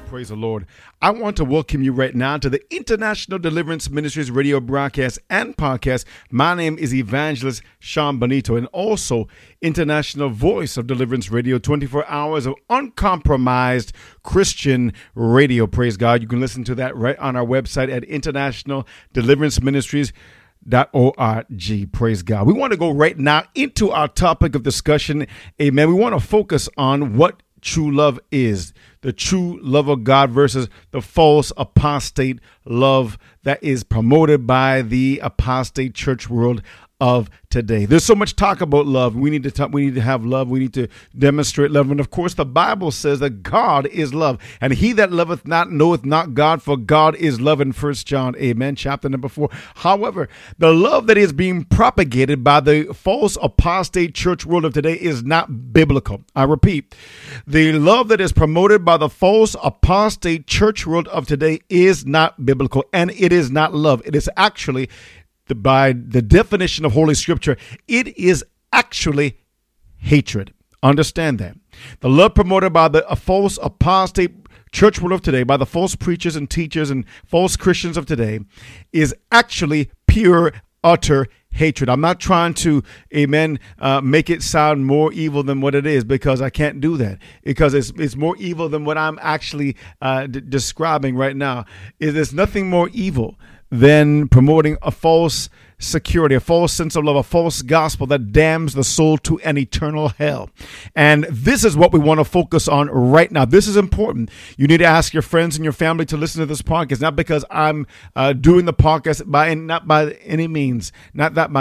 Praise the Lord. I want to welcome you right now to the International Deliverance Ministries radio broadcast and podcast. My name is Evangelist Sean Benito, and also International Voice of Deliverance Radio, 24 hours of uncompromised Christian radio. Praise God. You can listen to that right on our website at International Deliverance Ministries. .org. Praise God. We want to go right now into our topic of discussion. Amen. We want to focus on what true love is, the true love of God versus the false apostate love that is promoted by the apostate church world of today. There's so much talk about love. We need to talk, we need to have love. We need to demonstrate love. And of course, the Bible says that God is love. And he that loveth not knoweth not God, for God is love in 1 John, amen, chapter number 4. However, the love that is being propagated by the false apostate church world of today is not biblical. I repeat, the love that is promoted by the false apostate church world of today is not biblical, and it is not love. It is actually, by the definition of Holy Scripture, it is actually hatred. Understand that. The love promoted by the false apostate church world of today, by the false preachers and teachers and false Christians of today, is actually pure, utter hatred. I'm not trying to, amen, make it sound more evil than what it is, because I can't do that, because it's more evil than what I'm actually describing right now. There's nothing more evil than promoting a false security, a false sense of love, a false gospel that damns the soul to an eternal hell. And this is what we want to focus on right now. This is important. You need to ask your friends and your family to listen to this podcast, not because I'm doing the podcast not by any means, that's not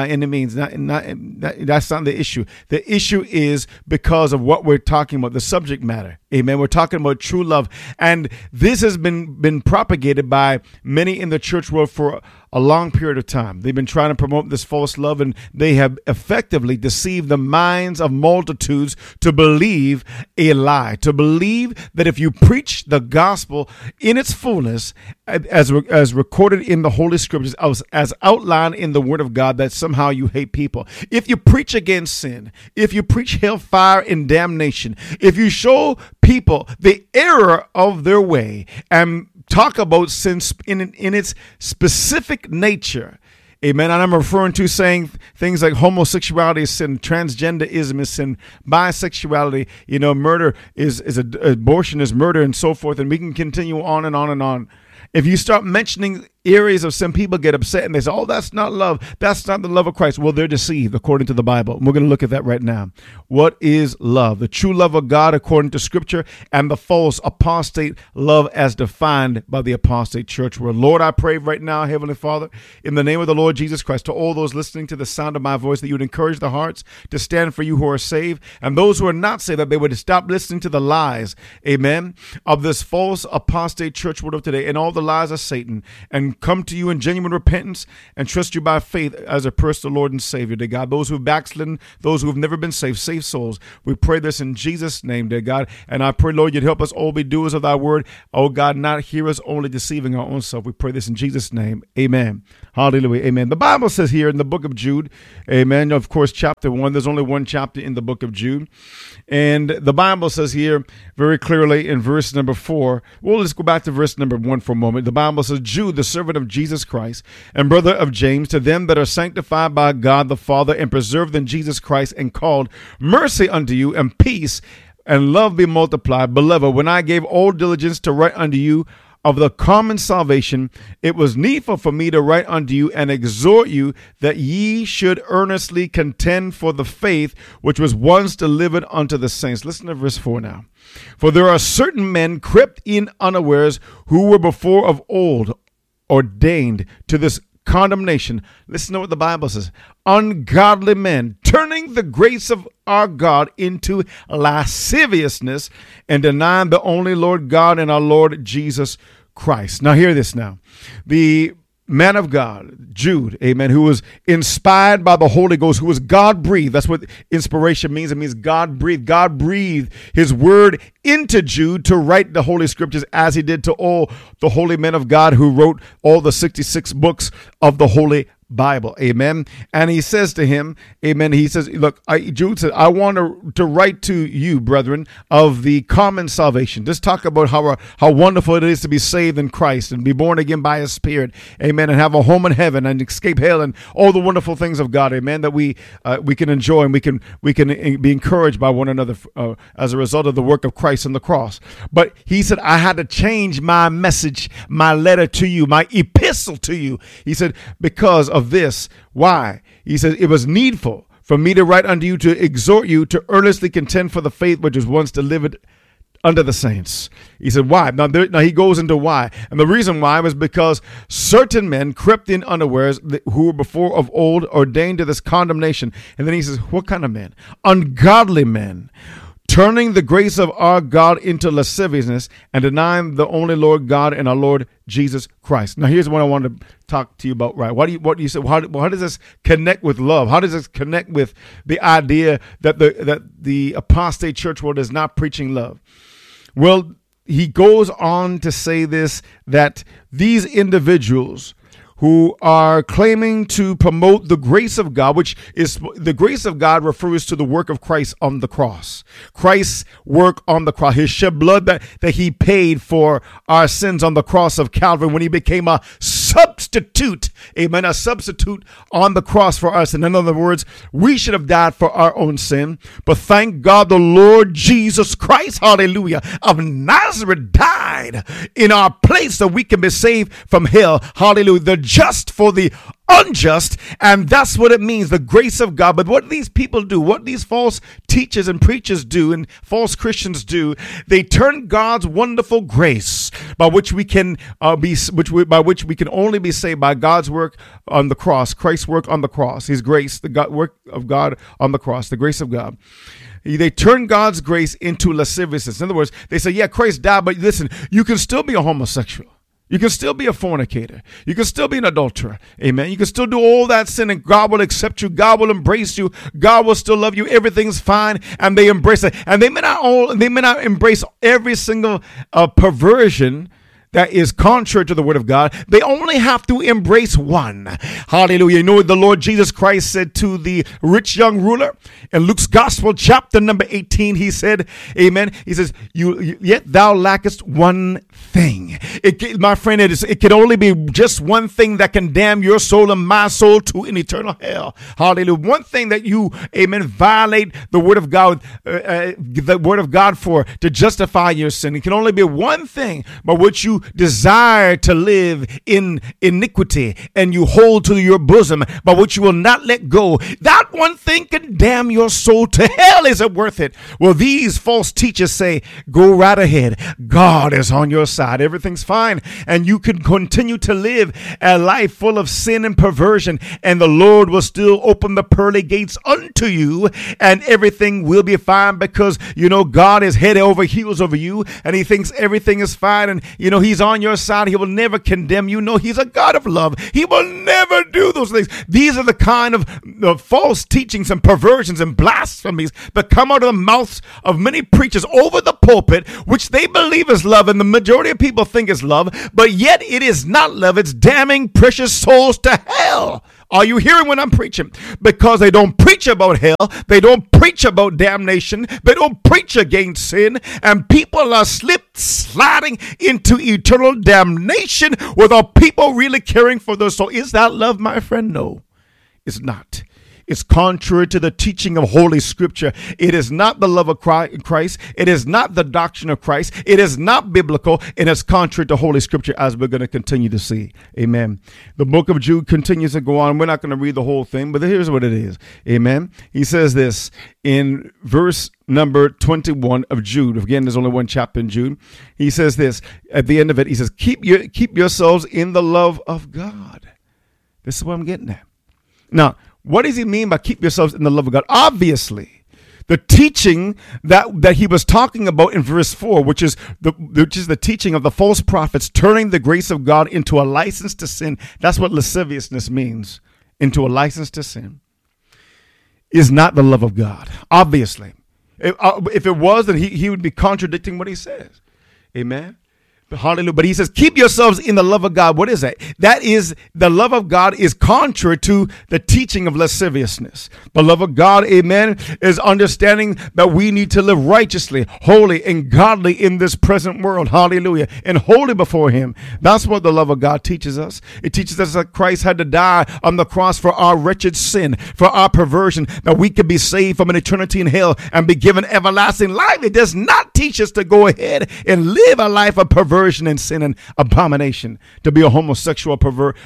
the issue. The issue is because of what we're talking about, the subject matter. Amen. We're talking about true love. And this has been propagated by many in the church world for a long period of time. They've been trying to promote this false love, and they have effectively deceived the minds of multitudes to believe a lie, to believe that if you preach the gospel in its fullness, as recorded in the Holy Scriptures, as outlined in the Word of God, that somehow you hate people. If you preach against sin, if you preach hellfire and damnation, if you show people the error of their way and talk about sin in its specific nature, amen. And I'm referring to saying things like homosexuality is sin, transgenderism is sin, bisexuality, murder is abortion is murder, and so forth. And we can continue on and on and on. If you start mentioning areas of sin, people get upset and they say, oh, that's not love. That's not the love of Christ. Well, they're deceived according to the Bible. And we're going to look at that right now. What is love? The true love of God according to Scripture, and the false apostate love as defined by the apostate church world. Lord, I pray right now, Heavenly Father, in the name of the Lord Jesus Christ, to all those listening to the sound of my voice, that you would encourage the hearts to stand for you who are saved, and those who are not saved, that they would stop listening to the lies, amen, of this false apostate church world of today and all the lies of Satan, and come to you in genuine repentance and trust you by faith as a personal Lord and Savior, dear God. Those who have backslidden, those who have never been saved, save souls. We pray this in Jesus' name, dear God. And I pray, Lord, you'd help us all be doers of thy word. Oh God, not hearers only, deceiving our own self. We pray this in Jesus' name. Amen. Hallelujah. Amen. The Bible says here in the book of Jude, amen, of course, chapter 1, there's only one chapter in the book of Jude. And the Bible says here very clearly in verse number 4, well, let's go back to verse number 1 for a moment. The Bible says, Jude, the servant of Jesus Christ and brother of James, to them that are sanctified by God the Father and preserved in Jesus Christ and called, mercy unto you and peace and love be multiplied. Beloved, when I gave all diligence to write unto you of the common salvation, it was needful for me to write unto you and exhort you that ye should earnestly contend for the faith which was once delivered unto the saints. Listen to verse 4 now. For there are certain men crept in unawares, who were before of old ordained to this condemnation. Listen to what the Bible says. Ungodly men, turning the grace of our God into lasciviousness, and denying the only Lord God and our Lord Jesus Christ. Now hear this now. The man of God, Jude, amen, who was inspired by the Holy Ghost, who was God-breathed. That's what inspiration means. It means God-breathed. God breathed his word into Jude to write the Holy Scriptures, as he did to all the holy men of God who wrote all the 66 books of the Holy Bible. Amen. And he says to him, amen, he says, look, Jude said, I want to write to you, brethren, of the common salvation. Just talk about how wonderful it is to be saved in Christ and be born again by his Spirit. Amen. And have a home in heaven and escape hell and all the wonderful things of God. Amen. That we can enjoy and we can be encouraged by one another as a result of the work of Christ on the cross. But he said, I had to change my message, my letter to you, my epistle to you. He said, because of this. Why? He says, it was needful for me to write unto you to exhort you to earnestly contend for the faith which was once delivered unto the saints. He said, why? Now he goes into why. And the reason why was because certain men crept in unawares who were before of old ordained to this condemnation. And then he says, what kind of men? Ungodly men, turning the grace of our God into lasciviousness and denying the only Lord God and our Lord Jesus Christ. Now, here's what I want to talk to you about, right? What do you say? How does this connect with love? How does this connect with the idea that the apostate church world is not preaching love? Well, he goes on to say this, that these individuals who are claiming to promote the grace of God, which is the grace of God refers to the work of Christ on the cross. Christ's work on the cross, his shed blood that he paid for our sins on the cross of Calvary when he became a substitute, amen, a substitute on the cross for us. And in other words, we should have died for our own sin, but thank God the Lord Jesus Christ, hallelujah, of Nazareth died in our place so we can be saved from hell, hallelujah, the just for the unjust. And that's what it means, the grace of God. But what these people do, what these false teachers and preachers do and false Christians do, they turn God's wonderful grace by which we can by which we can only be saved by God's work on the cross, Christ's work on the cross, his grace, the work of God on the cross, the grace of God. They turn God's grace into lasciviousness. In other words, they say, yeah, Christ died, but listen, you can still be a homosexual. You can still be a fornicator. You can still be an adulterer. Amen. You can still do all that sin and God will accept you. God will embrace you. God will still love you. Everything's fine. And they embrace it. And they may not embrace every single perversion that is contrary to the word of God. They only have to embrace one. Hallelujah. You know what the Lord Jesus Christ said to the rich young ruler in Luke's gospel, chapter number 18, he said, amen. He says, yet thou lackest one thing. My friend, it can only be just one thing that can damn your soul and my soul to an eternal hell. Hallelujah. One thing that you, amen, violate the word of God, for to justify your sin. It can only be one thing by which you desire to live in iniquity and you hold to your bosom, by which you will not let go. That one thing can damn your soul to hell. Is it worth it? Well, these false teachers say, go right ahead. God is on your side. Everything's fine. And you can continue to live a life full of sin and perversion, and the Lord will still open the pearly gates unto you, and everything will be fine, because, God is head over heels over you, and he thinks everything is fine, and, he's on your side. He will never condemn you. No, he's a God of love. He will never do those things. These are the kind of false teachings and perversions and blasphemies that come out of the mouths of many preachers over the pulpit, which they believe is love, and the majority of people think is love, but yet it is not love. It's damning precious souls to hell. Are you hearing what I'm preaching? Because they don't preach about hell. They don't preach about damnation. They don't preach against sin. And people are sliding into eternal damnation without people really caring for their soul. Is that love, my friend? No, it's not. It's contrary to the teaching of Holy Scripture. It is not the love of Christ. It is not the doctrine of Christ. It is not biblical, and it's contrary to Holy Scripture, as we're going to continue to see. Amen. The book of Jude continues to go on. We're not going to read the whole thing, but here's what it is. Amen. He says this in verse number 21 of Jude. Again, there's only one chapter in Jude. He says this at the end of it. He says, keep yourselves in the love of God. This is what I'm getting at. Now, what does he mean by keep yourselves in the love of God? Obviously, the teaching that he was talking about in verse 4, which is the teaching of the false prophets, turning the grace of God into a license to sin. That's what lasciviousness means, into a license to sin, is not the love of God. Obviously, if it was, then he would be contradicting what he says. Amen. Hallelujah. But he says, keep yourselves in the love of God. What is that? That is, the love of God is contrary to the teaching of lasciviousness. The love of God, amen, is understanding that we need to live righteously, holy, and godly in this present world. Hallelujah. And holy before him. That's what the love of God teaches us. It teaches us that Christ had to die on the cross for our wretched sin, for our perversion, that we could be saved from an eternity in hell and be given everlasting life. It does not teach us to go ahead and live a life of perversion and sin and abomination, to be a homosexual,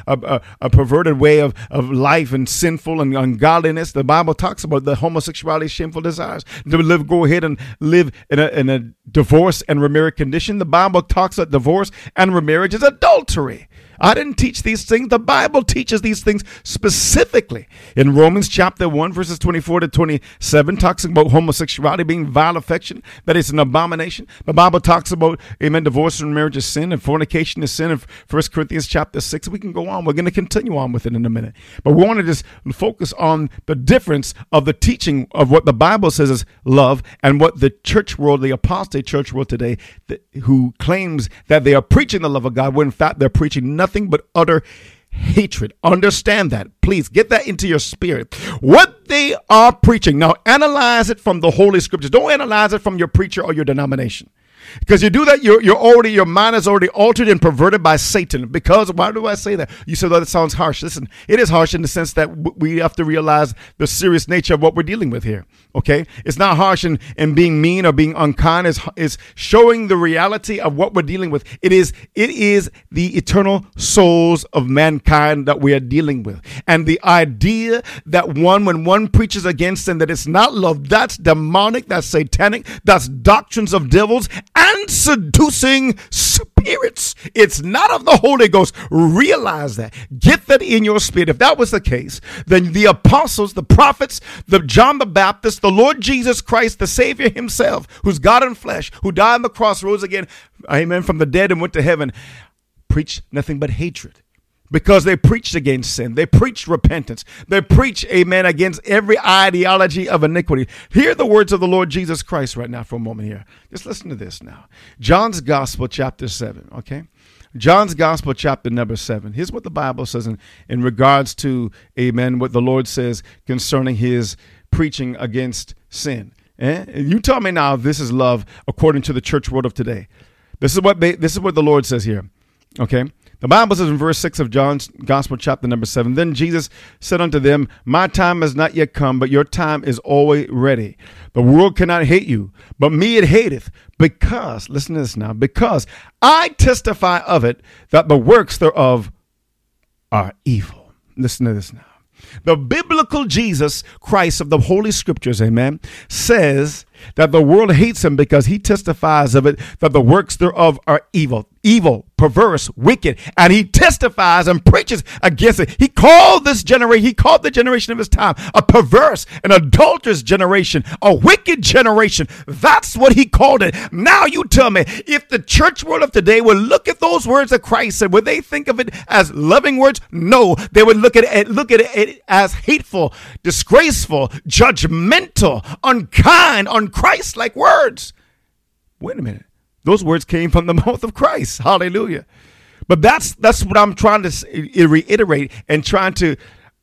a perverted way of life and sinful and ungodliness. The Bible talks about the homosexuality, shameful desires, to go ahead and live in a divorce and remarriage condition. The Bible talks about divorce and remarriage is adultery. I didn't teach these things. The Bible teaches these things specifically. In Romans chapter 1, verses 24 to 27, talks about homosexuality being vile affection, that it's an abomination. The Bible talks about, amen, divorce and marriage is sin and fornication is sin. In 1 Corinthians chapter 6, we can go on. We're going to continue on with it in a minute. But we want to just focus on the difference of the teaching of what the Bible says is love and what the church world, the apostate church world today, who claims that they are preaching the love of God, when in fact they're preaching nothing but utter hatred. Understand that. Please get that into your spirit. What they are preaching. Now, analyze it from the Holy Scriptures. Don't analyze it from your preacher or your denomination. Because you do that, your mind is already altered and perverted by Satan. Because, why do I say that? You say that it sounds harsh. Listen, it is harsh in the sense that we have to realize the serious nature of what we're dealing with here. Okay? It's not harsh in being mean or being unkind. It's showing the reality of what we're dealing with. It is the eternal souls of mankind that we are dealing with. And the idea that when one preaches against them, that it's not love, that's demonic, that's satanic, that's doctrines of devils and seducing spirits. It's not of the Holy Ghost. Realize that. Get that in your spirit. If that was the case, then the apostles, the prophets, the John the Baptist, the Lord Jesus Christ, the Savior himself, who's God in flesh, who died on the cross, rose again, amen, from the dead and went to heaven, preached nothing but hatred. Because they preached against sin. They preached repentance. They preached, amen, against every ideology of iniquity. Hear the words of the Lord Jesus Christ right now for a moment here. Just listen to this now. John's Gospel, chapter 7, okay? John's Gospel, chapter number 7. Here's what the Bible says in regards to, amen, what the Lord says concerning his preaching against sin. You tell me now if this is love according to the church world of today. This is what the Lord says here, okay? The Bible says in verse 6 of John's Gospel, chapter number 7, then Jesus said unto them, my time has not yet come, but your time is always ready. The world cannot hate you, but me it hateth, because, listen to this now, because I testify of it that the works thereof are evil. Listen to this now. The biblical Jesus Christ of the Holy Scriptures, amen, says that the world hates him because he testifies of it that the works thereof are evil, perverse, wicked, and he testifies and preaches against it. He called the generation of his time a perverse, an adulterous generation, a wicked generation. That's what he called it. Now you tell me, if the church world of today would look at those words that Christ said, would they think of it as loving words? No, they would look at it as hateful, disgraceful, judgmental, unkind, Christ-like words. Wait a minute. Those words came from the mouth of Christ. Hallelujah. But that's what I'm trying to reiterate and trying to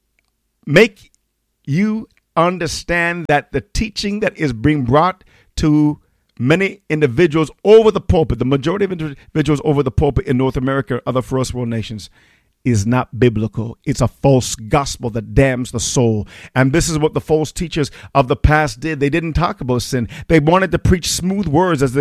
make you understand, that the teaching that is being brought to many individuals over the pulpit, the majority of individuals over the pulpit in North America, other first world nations, is not biblical. It's a false gospel that damns the soul. And this is what the false teachers of the past did. They didn't talk about sin. They wanted to preach smooth words, as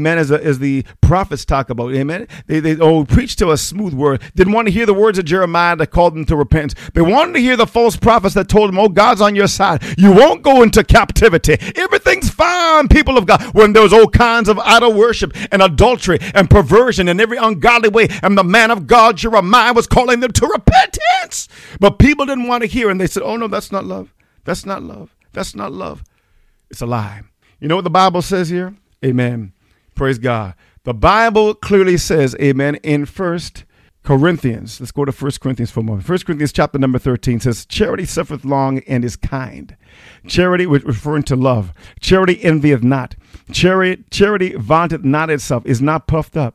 the prophets talk about. Amen. They preached to a smooth word. Didn't want to hear the words of Jeremiah that called them to repentance. They wanted to hear the false prophets that told them, oh, God's on your side. You won't go into captivity. Everything's fine, people of God. When there was all kinds of idol worship and adultery and perversion and every ungodly way. And the man of God, Jeremiah, was calling them to repentance. But people didn't want to hear, and they said, oh no, that's not love. That's not love. That's not love. It's a lie. You know what the Bible says here? Amen. Praise God. The Bible clearly says, amen, in 1 Corinthians. Let's go to 1 Corinthians for a moment. 1 Corinthians chapter number 13 says, charity suffereth long and is kind. Charity, referring to love. Charity envieth not. Charity vaunteth not itself, is not puffed up.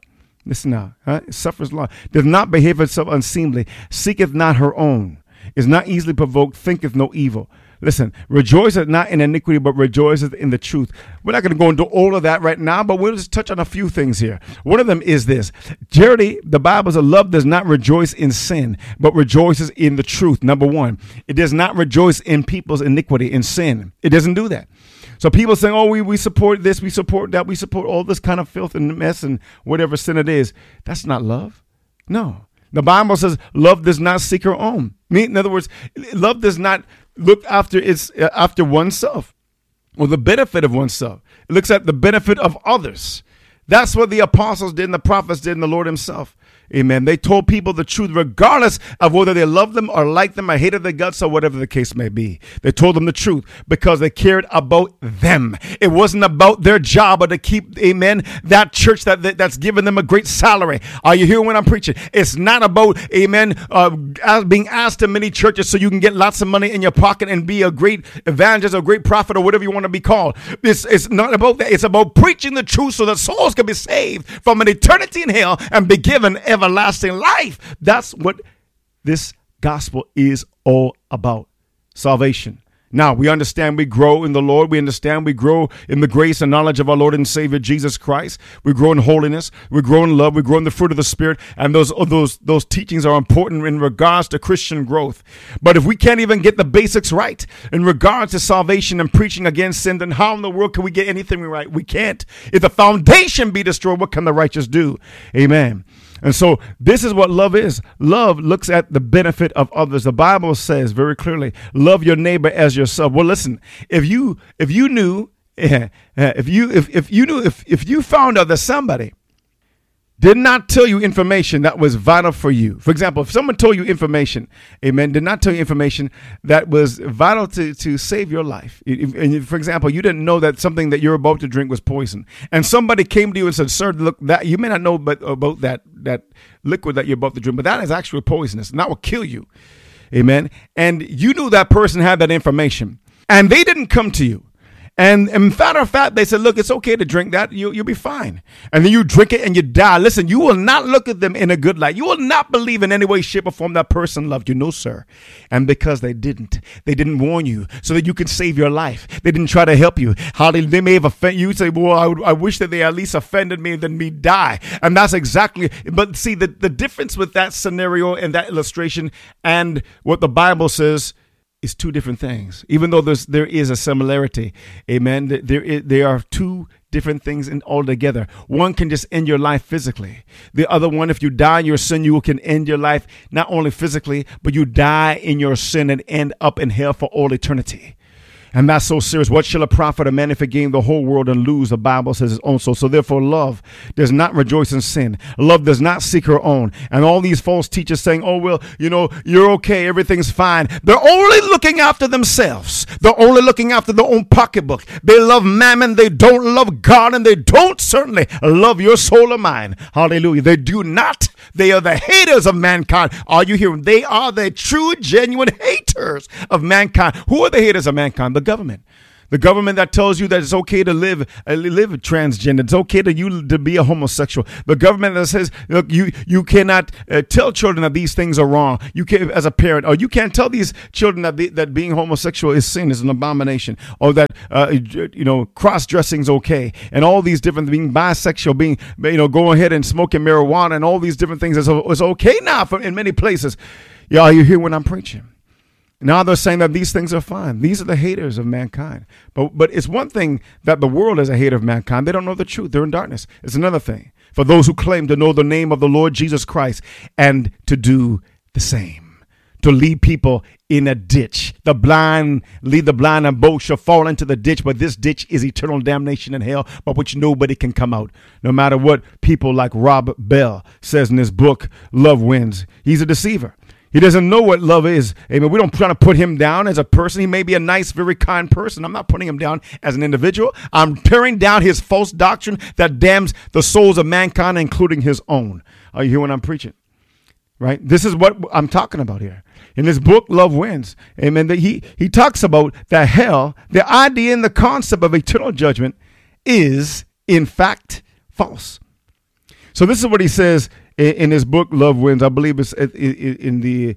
Listen now. Suffers long. Does not behave itself unseemly. Seeketh not her own. Is not easily provoked. Thinketh no evil. Listen, rejoiceth not in iniquity, but rejoiceth in the truth. We're not going to go into all of that right now, but we'll just touch on a few things here. One of them is this. Charity, the Bible says, love does not rejoice in sin, but rejoices in the truth. Number one, it does not rejoice in people's iniquity, in sin. It doesn't do that. So people saying, oh, we support this, we support that, we support all this kind of filth and mess and whatever sin it is. That's not love. No. The Bible says love does not seek her own. In other words, love does not look after oneself or the benefit of oneself. It looks at the benefit of others. That's what the apostles did and the prophets did and the Lord himself. Amen. They told people the truth regardless of whether they loved them or liked them or hated their guts or whatever the case may be. They told them the truth because they cared about them. It wasn't about their job or to keep, amen, that church that's giving them a great salary. Are you hearing what I'm preaching? It's not about, amen, being asked in many churches so you can get lots of money in your pocket and be a great evangelist or great prophet or whatever you want to be called. It's not about that. It's about preaching the truth so that souls can be saved from an eternity in hell and be given everlasting life. That's what this gospel is all about. Salvation. Now, we understand we grow in the Lord. We understand we grow in the grace and knowledge of our Lord and Savior, Jesus Christ. We grow in holiness. We grow in love. We grow in the fruit of the Spirit. And those teachings are important in regards to Christian growth. But if we can't even get the basics right in regards to salvation and preaching against sin, then how in the world can we get anything right? We can't. If the foundation be destroyed, what can the righteous do? Amen. And so this is what love is. Love looks at the benefit of others. The Bible says very clearly, love your neighbor as yourself. Well, listen, if you found out that somebody did not tell you information that was vital for you. For example, if someone told you information, amen, did not tell you information that was vital to save your life. For example, you didn't know that something that you're about to drink was poison. And somebody came to you and said, sir, look, that you may not know about that liquid that you're about to drink, but that is actually poisonous and that will kill you. Amen. And you knew that person had that information and they didn't come to you. And matter of fact, they said, look, it's okay to drink that. You'll be fine. And then you drink it and you die. Listen, you will not look at them in a good light. You will not believe in any way, shape, or form that person loved you. No, sir. And because they didn't warn you so that you could save your life. They didn't try to help you. They may have offended you. Say, well, I wish that they at least offended me than me die. And that's exactly. But see, the difference with that scenario and that illustration and what the Bible says is two different things. Even though there is a similarity, amen, there are two different things altogether. One can just end your life physically. The other one, if you die in your sin, you can end your life not only physically, but you die in your sin and end up in hell for all eternity. And that's so serious. What shall it profit a man if he gain the whole world and lose? The Bible says his own soul. So therefore, love does not rejoice in sin. Love does not seek her own. And all these false teachers saying, oh, well, you're okay. Everything's fine. They're only looking after themselves. They're only looking after their own pocketbook. They love mammon. They don't love God. And they don't certainly love your soul or mine. Hallelujah. They do not. They are the haters of mankind. Are you hearing? They are the true, genuine haters of mankind. Who are the haters of mankind? The government. The government that tells you that it's okay to live transgender. It's okay to be a homosexual. The government that says, look, you cannot tell children that these things are wrong. You can, as a parent, or you can't tell these children that being homosexual is sin, is an abomination, or that cross-dressing is okay, and all these different, being bisexual, go ahead and smoking marijuana, and all these different things is okay now in many places. Yeah, you hear what I'm preaching? Now they're saying that these things are fine. These are the haters of mankind. But it's one thing that the world is a hater of mankind. They don't know the truth. They're in darkness. It's another thing for those who claim to know the name of the Lord Jesus Christ and to do the same, to lead people in a ditch. Lead the blind, and both shall fall into the ditch. But this ditch is eternal damnation in hell, by which nobody can come out. No matter what people like Rob Bell says in his book, Love Wins. He's a deceiver. He doesn't know what love is. Amen. We don't try to put him down as a person. He may be a nice, very kind person. I'm not putting him down as an individual. I'm tearing down his false doctrine that damns the souls of mankind, including his own. Are you hearing what I'm preaching? Right? This is what I'm talking about here. In his book, Love Wins, amen, that he talks about that hell, the idea and the concept of eternal judgment is, in fact, false. So this is what he says in his book, Love Wins. I believe it's in the,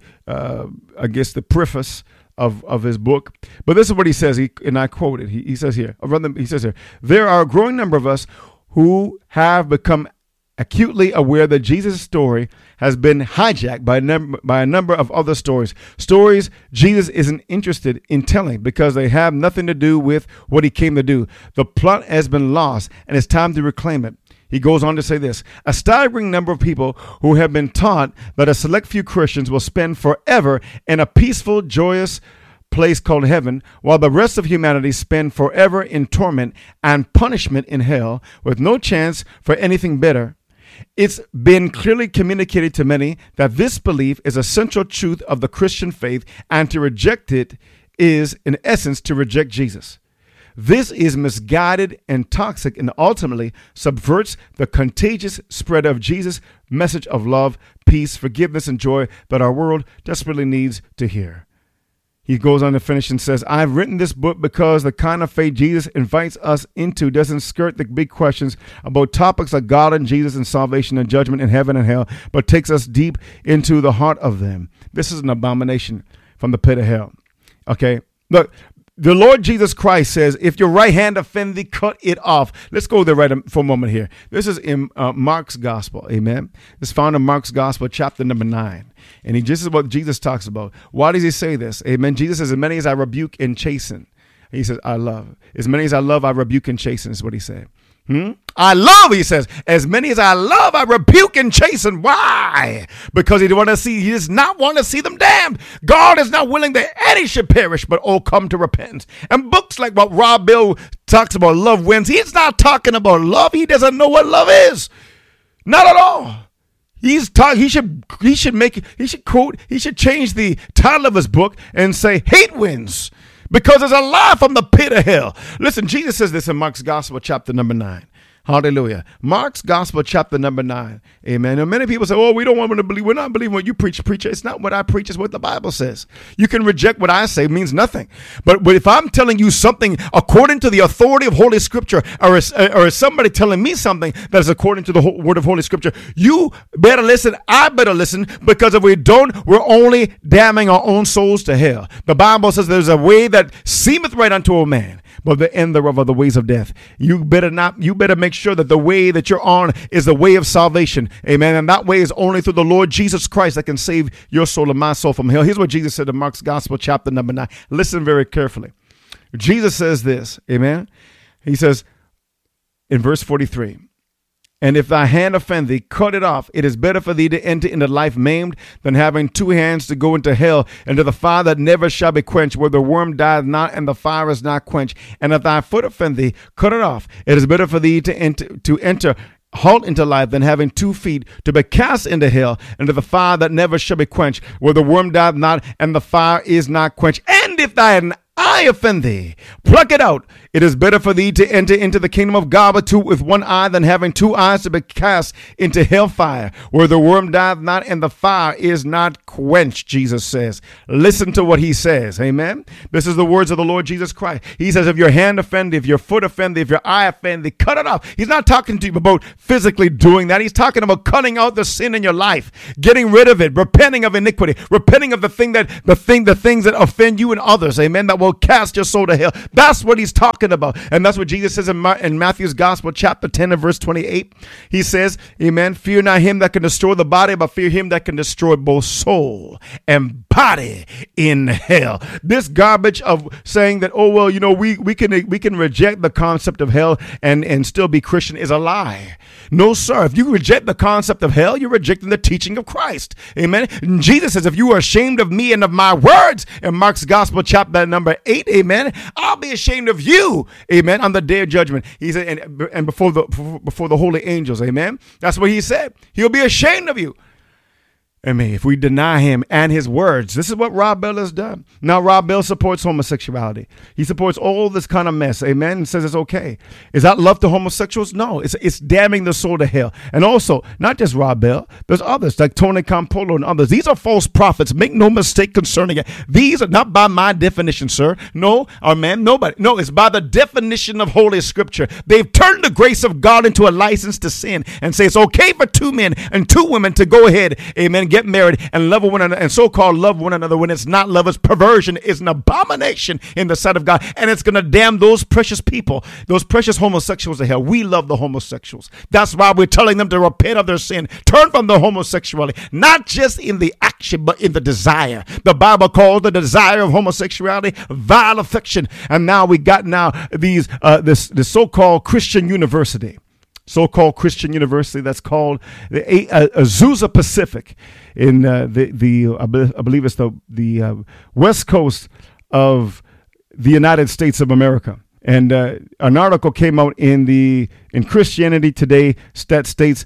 the preface of his book. But this is what he says, and I quote it. He says here, there are a growing number of us who have become acutely aware that Jesus' story has been hijacked by a number of other stories Jesus isn't interested in telling because they have nothing to do with what he came to do. The plot has been lost, and it's time to reclaim it. He goes on to say this: a staggering number of people who have been taught that a select few Christians will spend forever in a peaceful, joyous place called heaven, while the rest of humanity spend forever in torment and punishment in hell with no chance for anything better. It's been clearly communicated to many that this belief is a central truth of the Christian faith, and to reject it is, in essence, to reject Jesus. This is misguided and toxic, and ultimately subverts the contagious spread of Jesus' message of love, peace, forgiveness, and joy that our world desperately needs to hear. He goes on to finish and says, I've written this book because the kind of faith Jesus invites us into doesn't skirt the big questions about topics like God and Jesus and salvation and judgment and heaven and hell, but takes us deep into the heart of them. This is an abomination from the pit of hell. Okay, look. The Lord Jesus Christ says, if your right hand offend thee, cut it off. Let's go there right for a moment here. This is in Mark's gospel. Amen. It's found in Mark's gospel, chapter number 9. And this is what Jesus talks about. Why does he say this? Amen. Jesus says, as many as I rebuke and chasten. He says, I love. As many as I love, I rebuke and chasten is what he said. I love, he says, as many as I love, I rebuke and chasten. Why? Because he does not want to see them damned. God is not willing that any should perish, but all come to repentance. And books like what Rob Bell talks about, Love Wins, he's not talking about love. He doesn't know what love is. Not at all. He should change the title of his book and say Hate Wins. Because there's a lie from the pit of hell. Listen, Jesus says this in Mark's gospel, chapter number 9. Hallelujah. Mark's gospel, chapter number 9. Amen. And many people say, oh, we don't want to believe. We're not believing what you preach, preacher. It's not what I preach. It's what the Bible says. You can reject what I say. It means nothing. But if I'm telling you something according to the authority of Holy Scripture, or is somebody telling me something that is according to the word of Holy Scripture, you better listen. I better listen, because if we don't, we're only damning our own souls to hell. The Bible says there's a way that seemeth right unto a man, but the end thereof are the ways of death. You better make sure that the way that you're on is the way of salvation. Amen. And that way is only through the Lord Jesus Christ that can save your soul and my soul from hell. Here's what Jesus said in Mark's gospel, chapter number 9. Listen very carefully. Jesus says this. Amen. He says in verse 43, and if thy hand offend thee, cut it off. It is better for thee to enter into life maimed than having 2 hands to go into hell, and to the fire that never shall be quenched, where the worm dieth not and the fire is not quenched. And if thy foot offend thee, cut it off. It is better for thee to enter halt into life than having 2 feet to be cast into hell, and to the fire that never shall be quenched, where the worm dieth not and the fire is not quenched. And if thine eye offend thee, pluck it out. It is better for thee to enter into the kingdom of God with 1 eye than having 2 eyes to be cast into hellfire, where the worm dieth not and the fire is not quenched, Jesus says. Listen to what he says. Amen. This is the words of the Lord Jesus Christ. He says, if your hand offend thee, if your foot offend thee, if your eye offend thee, cut it off. He's not talking to you about physically doing that. He's talking about cutting out the sin in your life, getting rid of it, repenting of iniquity, repenting of the things that offend you and others. Amen. That will cast your soul to hell. That's what he's talking about. And that's what Jesus says in Matthew's gospel, chapter 10 and verse 28. He says, amen, fear not him that can destroy the body, but fear him that can destroy both soul and body in hell. This garbage of saying that, oh, well, we can reject the concept of hell and still be Christian is a lie. No, sir. If you reject the concept of hell, you're rejecting the teaching of Christ. Amen. And Jesus says, if you are ashamed of me and of my words, in Mark's gospel, chapter number 8, amen, I'll be ashamed of you, amen, on the day of judgment. He said, and before the holy angels, amen. That's what he said. He'll be ashamed of you. Amen. If we deny him and his words, this is what Rob Bell has done. Now, Rob Bell supports homosexuality. He supports all this kind of mess. Amen. And says it's okay. Is that love to homosexuals? No, it's damning the soul to hell. And also, not just Rob Bell, there's others like Tony Campolo and others. These are false prophets. Make no mistake concerning it. These are not by my definition, sir. No, or man, nobody. No, it's by the definition of Holy Scripture. They've turned the grace of God into a license to sin and say it's okay for two men and two women to go ahead, amen, get married and love one another and so-called love one another when it's not love. It's perversion. Is an abomination in the sight of God, and it's going to damn those precious people, those precious homosexuals to hell. We love the homosexuals. That's why we're telling them to repent of their sin, turn from the homosexuality, not just in the action, but in the desire. The Bible calls the desire of homosexuality vile affection, and now we got these this so-called Christian university. So-called Christian university that's called the Azusa Pacific in I believe it's the west coast of the United States of America. And an article came out in Christianity Today that states,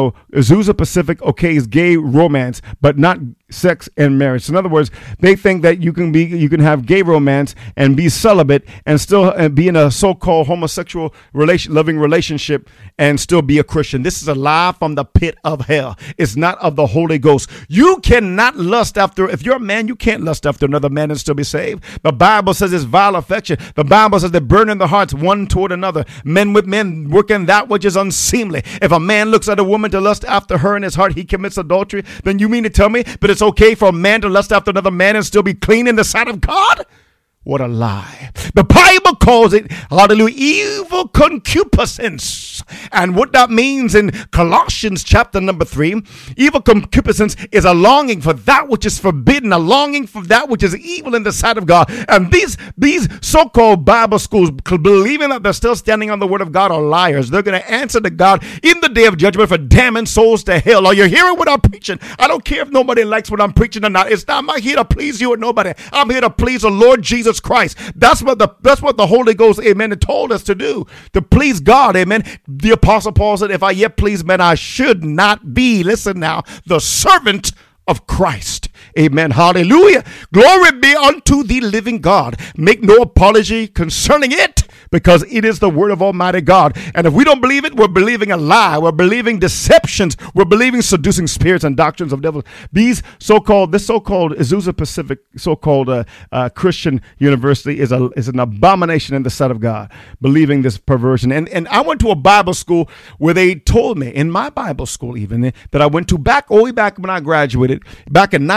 Azusa Pacific okays gay romance, but not sex and marriage. So in other words, they think that you can have gay romance and be celibate and still be in a so-called homosexual loving relationship and still be a Christian. This is a lie from the pit of hell. It's not of the Holy Ghost. You cannot lust after, if you're a man, you can't lust after another man and still be saved. The Bible says it's vile affection. The Bible says they burn in the hearts one toward another, men with men working that which is unseemly. If a man looks at a woman to lust after her in his heart, he commits adultery. Then you mean to tell me, but it's okay for a man to lust after another man and still be clean in the sight of God? What a lie. The Bible calls it, hallelujah, evil concupiscence. And what that means in Colossians chapter number 3, evil concupiscence is a longing for that which is forbidden, a longing for that which is evil in the sight of God. And these so-called Bible schools, believing that they're still standing on the word of God, are liars. They're going to answer to God in the day of judgment for damning souls to hell. Are you hearing what I'm preaching? I don't care if nobody likes what I'm preaching or not. I'm not here to please you or nobody. I'm here to please the Lord Jesus Christ. That's what the Holy Ghost, amen, told us to do, to please God, amen. The Apostle Paul said, if I yet please men, I should not be, listen now, the servant of Christ. Amen. Hallelujah. Glory be unto the living God. Make no apology concerning it, because it is the word of Almighty God. And if we don't believe it, we're believing a lie. We're believing deceptions. We're believing seducing spirits and doctrines of devils. This so-called Azusa Pacific so-called Christian university is an abomination in the sight of God, believing this perversion. And I went to a Bible school where they told me, in my Bible school even, that I went to all the way back when I graduated, back in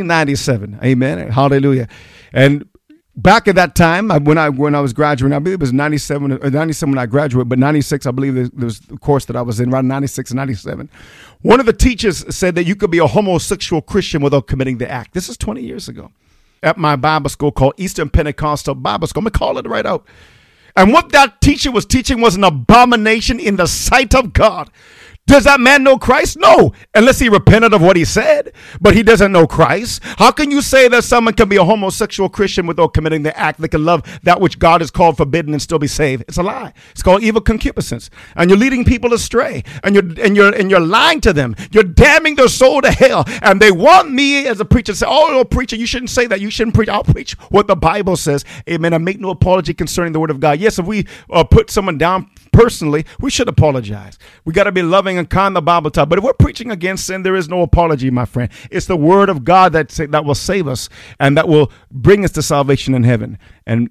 1997. Amen. Hallelujah. And back at that time, when I was graduating, I believe it was 97 when I graduated, but 96, I believe there was the course that I was in, around 96 and 97. One of the teachers said that you could be a homosexual Christian without committing the act. This is 20 years ago at my Bible school called Eastern Pentecostal Bible School. I'm going to call it right out. And what that teacher was teaching was an abomination in the sight of God. Does that man know Christ? No, unless he repented of what he said, but he doesn't know Christ. How can you say that someone can be a homosexual Christian without committing the act that can love that which God has called forbidden and still be saved? It's a lie. It's called evil concupiscence, and you're leading people astray, and you're lying to them. You're damning their soul to hell, and they want me as a preacher to say, "Oh, preacher, you shouldn't say that. You shouldn't preach." I'll preach what the Bible says. Amen. I make no apology concerning the word of God. Yes, if we put someone down personally, we should apologize. We got to be loving and kind, the Bible taught. But if we're preaching against sin, there is no apology, my friend. It's the word of God that will save us and that will bring us to salvation in heaven and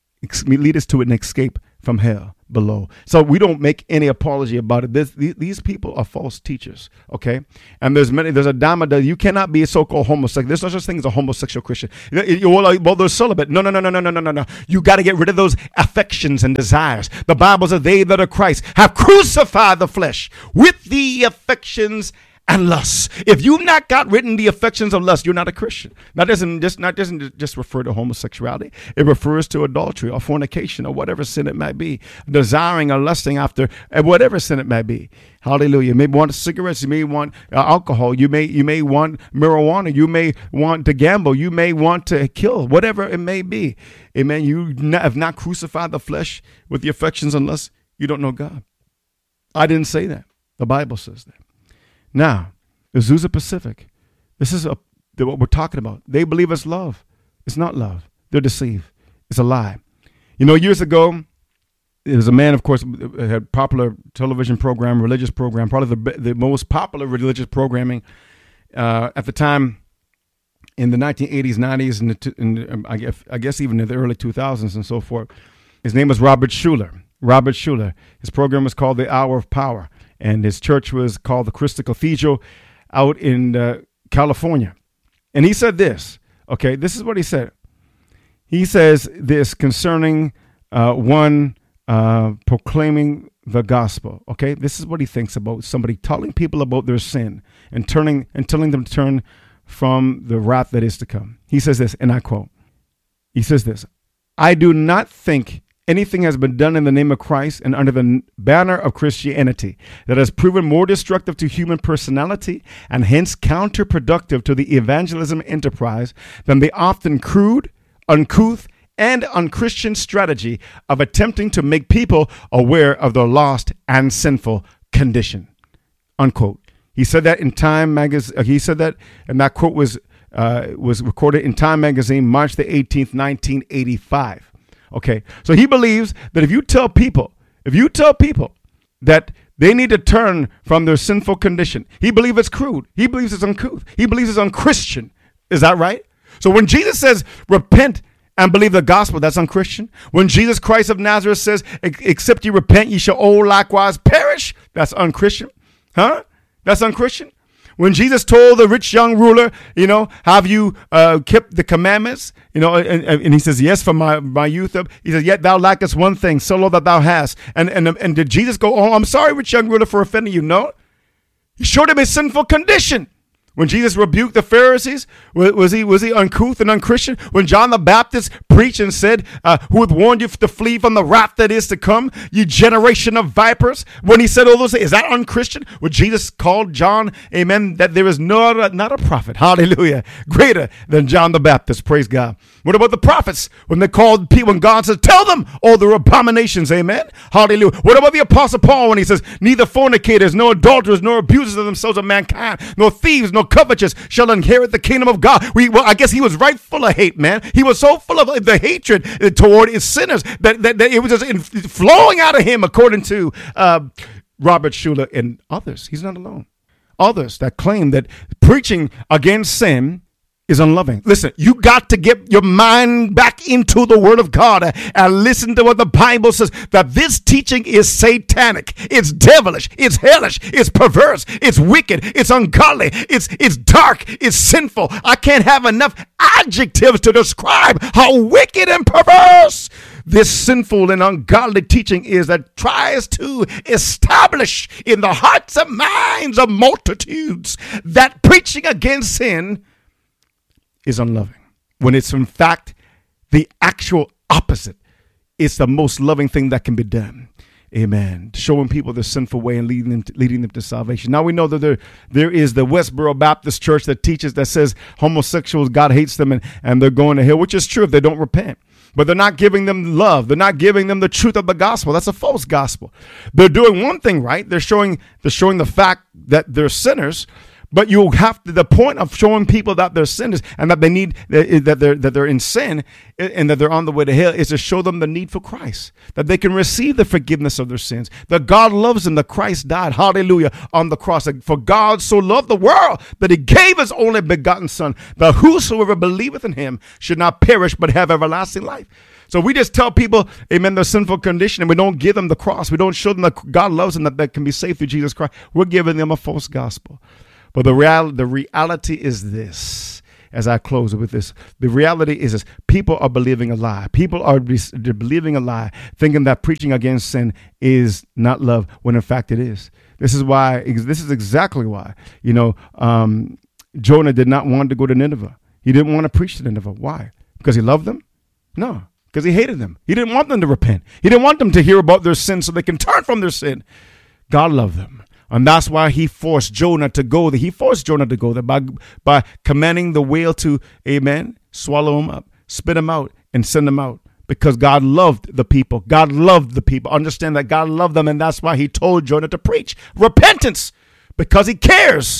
lead us to an escape from hell below. So we don't make any apology about it. These people are false teachers, okay? And there's a dime a dozen. You cannot be a so-called homosexual. There's no such thing as a homosexual Christian. Well, they're celibate. No. You got to get rid of those affections and desires. The Bible says they that are Christ have crucified the flesh with the affections and lust. If you've not got rid of the affections of lust, you're not a Christian. That doesn't just refer to homosexuality. It refers to adultery or fornication or whatever sin it might be, desiring or lusting after whatever sin it might be. Hallelujah. You may want cigarettes. You may want alcohol. You may want marijuana. You may want to gamble. You may want to kill. Whatever it may be. Amen. You have not crucified the flesh with the affections and lust. You don't know God. I didn't say that. The Bible says that. Now, Azusa Pacific, This is what we're talking about. They believe it's love. It's not love. They're deceived. It's a lie. Years ago, there was a man, of course, had popular television program, religious program, probably the most popular religious programming at the time in the 1980s, 90s, and I guess even in the early 2000s and so forth. His name was Robert Schuller. Robert Schuller. His program was called The Hour of Power, and his church was called the Crystal Cathedral out in California. And he said this. Okay, this is what he said. He says this concerning one proclaiming the gospel. Okay, this is what he thinks about somebody telling people about their sin and telling them to turn from the wrath that is to come. He says this, and I quote. He says this: "I do not think anything has been done in the name of Christ and under the banner of Christianity that has proven more destructive to human personality and hence counterproductive to the evangelism enterprise than the often crude, uncouth, and unchristian strategy of attempting to make people aware of their lost and sinful condition." Unquote. He said that in Time magazine. He said that, and that quote was recorded in Time magazine, March the 18th, 1985. Okay, so he believes that if you tell people that they need to turn from their sinful condition, he believes it's crude. He believes it's uncouth. He believes it's unchristian. Is that right? So when Jesus says repent and believe the gospel, that's unchristian. When Jesus Christ of Nazareth says, except you repent, ye shall all likewise perish, that's unchristian. Huh? That's unchristian. When Jesus told the rich young ruler, have you kept the commandments? And he says, yes, from my youth up. He says, yet thou lackest one thing, so lo that thou hast. And did Jesus go, oh, I'm sorry, rich young ruler, for offending you? No. He showed him his sinful condition. When Jesus rebuked the Pharisees, was he uncouth and unchristian? When John the Baptist preached and said, who hath warned you to flee from the wrath that is to come, you generation of vipers? When he said all those things, is that unchristian? When Jesus called John, amen, that there is not a prophet, hallelujah, greater than John the Baptist, praise God. What about the prophets? When they called people, when God says, tell them all their abominations, amen, hallelujah. What about the Apostle Paul when he says, neither fornicators, nor adulterers, nor abusers of themselves of mankind, nor thieves, nor covetous shall inherit the kingdom of God. I guess he was right full of hate, man. He was so full of the hatred toward his sinners that it was just flowing out of him, according to Robert Schuller and others. He's not alone. Others that claim that preaching against sin is unloving. Listen, you got to get your mind back into the Word of God and listen to what the Bible says, that this teaching is satanic, it's devilish, it's hellish, it's perverse, it's wicked, it's ungodly, it's dark, it's sinful. I can't have enough adjectives to describe how wicked and perverse this sinful and ungodly teaching is that tries to establish in the hearts and minds of multitudes that preaching against sin is unloving, when it's in fact the actual opposite. It's the most loving thing that can be done. Amen. Showing people the sinful way and leading them to salvation. Now we know that there is the Westboro Baptist Church that says homosexuals, God hates them and they're going to hell, which is true if they don't repent. But they're not giving them love. They're not giving them the truth of the gospel. That's a false gospel. They're doing one thing right. They're showing the fact that they're sinners. But you have to, the point of showing people that they're sinners and that they need, that they're in sin and that they're on the way to hell, is to show them the need for Christ, that they can receive the forgiveness of their sins, that God loves them, that Christ died, hallelujah, on the cross. For God so loved the world that he gave his only begotten son, that whosoever believeth in him should not perish but have everlasting life. So we just tell people, amen, their sinful condition, and we don't give them the cross. We don't show them that God loves them, that they can be saved through Jesus Christ. We're giving them a false gospel. But the reality is this, as I close with this, the reality is this: people are believing a lie. People are believing a lie, thinking that preaching against sin is not love, when in fact it is. This is exactly why, Jonah did not want to go to Nineveh. He didn't want to preach to Nineveh. Why? Because he loved them? No, because he hated them. He didn't want them to repent. He didn't want them to hear about their sin so they can turn from their sin. God loved them. And that's why he forced Jonah to go there. He forced Jonah to go there by commanding the whale to, amen, swallow him up, spit him out, and send him out. Because God loved the people. God loved the people. Understand that God loved them, and that's why he told Jonah to preach repentance, because he cares.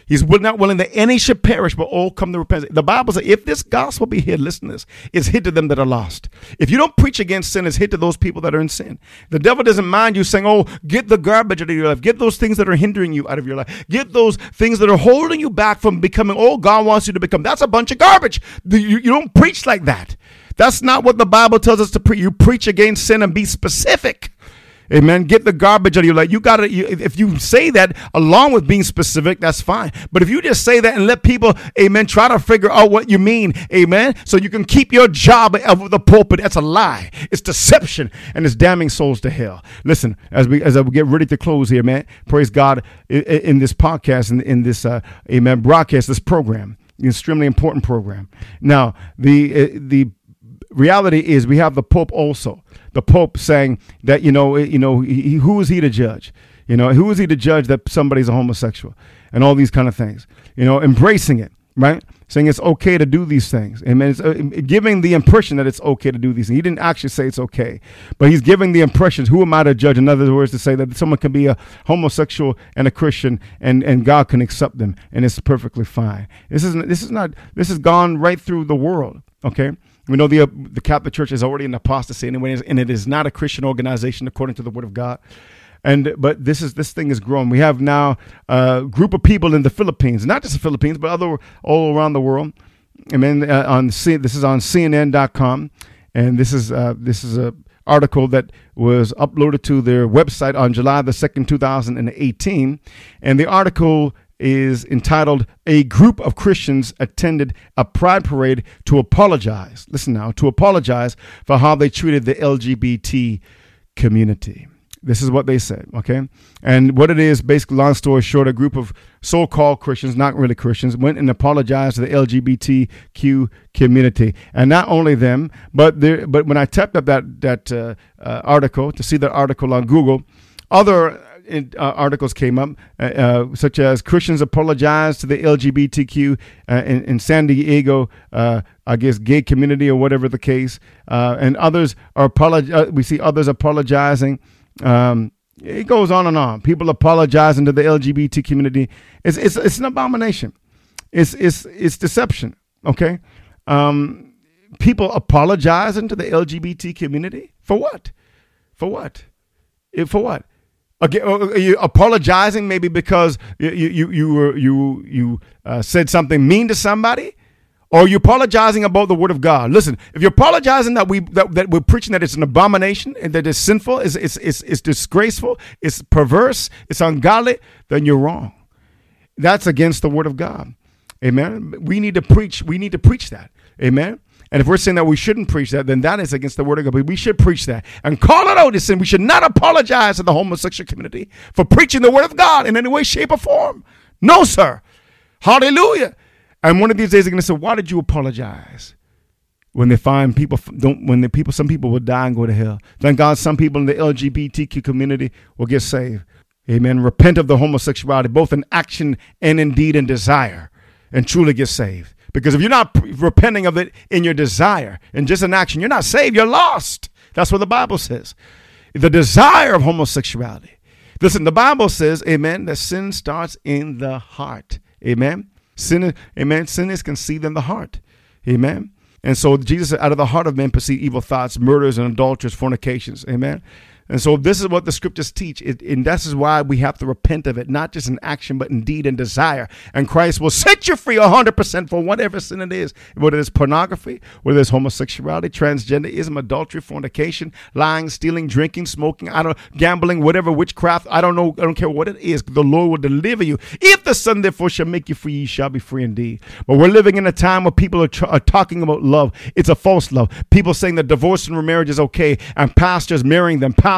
He's not willing that any should perish, but all come to repentance. The Bible says, if this gospel be hid, listen to this, it's hid to them that are lost. If you don't preach against sin, it's hid to those people that are in sin. The devil doesn't mind you saying, oh, get the garbage out of your life. Get those things that are hindering you out of your life. Get those things that are holding you back from becoming all God wants you to become. That's a bunch of garbage. You don't preach like that. That's not what the Bible tells us to preach. You preach against sin and be specific. Amen. Get the garbage out of your life. If you say that along with being specific, that's fine. But if you just say that and let people, amen, try to figure out what you mean, amen, so you can keep your job of the pulpit, that's a lie. It's deception, and it's damning souls to hell. Listen, as I get ready to close here, man, praise God, in this podcast, in this, amen, broadcast, this program, extremely important program. Now, the reality is we have the Pope also. The Pope saying that, who is he to judge? Who is he to judge that somebody's a homosexual and all these kind of things? Embracing it, right? Saying it's okay to do these things. Amen. It's giving the impression that it's okay to do these things. He didn't actually say it's okay, but he's giving the impressions. Who am I to judge? In other words, to say that someone can be a homosexual and a Christian and God can accept them and it's perfectly fine. This has gone right through the world. Okay. We know the Catholic Church is already in apostasy anyway, and it is not a Christian organization according to the Word of God. But this thing is growing. We have now a group of people in the Philippines, not just the Philippines, but all around the world. I mean, this is on CNN.com, and this is a article that was uploaded to their website on July the 2nd, 2018, and the article is entitled, "A Group of Christians Attended a Pride Parade to Apologize." Listen now, to apologize for how they treated the LGBT community. This is what they said, okay? And what it is, basically, long story short, a group of so-called Christians, not really Christians, went and apologized to the LGBTQ community. And not only them, but when I typed up that article, to see that article on Google, other articles came up, such as Christians apologize to the LGBTQ in San Diego, I guess, gay community or whatever the case, and others are we see others apologizing. It goes on and on. People apologizing to the LGBT community. It's an abomination. It's deception. Okay, people apologizing to the LGBT community for what? For what? For what? Okay, are you apologizing maybe because you said something mean to somebody, or are you apologizing about the Word of God? Listen, if you're apologizing that we're preaching that it's an abomination and that it's sinful, it's disgraceful, it's perverse, it's ungodly, then you're wrong. That's against the Word of God. Amen. We need to preach. We need to preach that. Amen. And if we're saying that we shouldn't preach that, then that is against the Word of God. But we should preach that and call it out as sin. We should not apologize to the homosexual community for preaching the Word of God in any way, shape, or form. No, sir. Hallelujah. And one of these days they're going to say, why did you apologize? When they find some people will die and go to hell. Thank God some people in the LGBTQ community will get saved. Amen. Repent of the homosexuality, both in action and in deed and desire, and truly get saved. Because if you're not repenting of it in your desire and just in action, you're not saved. You're lost. That's what the Bible says. The desire of homosexuality. Listen, the Bible says, amen, that sin starts in the heart. Amen. Sin is conceived in the heart. Amen. And so Jesus said, out of the heart of men proceed evil thoughts, murders, and adulteries, fornications. Amen. And so this is what the scriptures teach. And this is why we have to repent of it, not just in action, but in deed and desire. And Christ will set you free 100% for whatever sin it is, whether it's pornography, whether it's homosexuality, transgenderism, adultery, fornication, lying, stealing, drinking, smoking, gambling, whatever, witchcraft. I don't care what it is. The Lord will deliver you. If the Son therefore shall make you free, you shall be free indeed. But we're living in a time where people are talking about love. It's a false love. People saying that divorce and remarriage is okay, and pastors marrying them.